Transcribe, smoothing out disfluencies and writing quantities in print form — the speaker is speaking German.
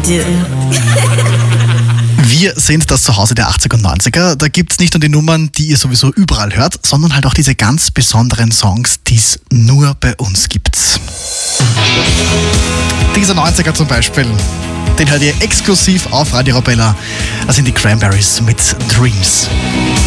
do. Wir sind das Zuhause der 80er und 90er. Da gibt es nicht nur die Nummern, die ihr sowieso überall hört, sondern halt auch diese ganz besonderen Songs, die es nur bei uns gibt. Dieser 90er zum Beispiel, den hört ihr exklusiv auf Radio Arabella. Das sind die Cranberries mit Dreams.